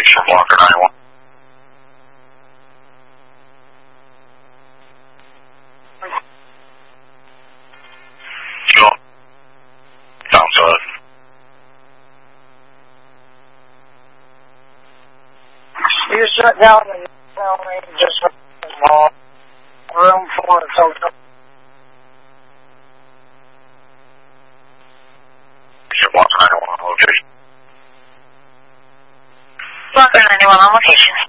location, Walker 91. Sure. Sounds good. You shut down and tell me just room 4 total. Walker 91 on location. Walker 91 on location.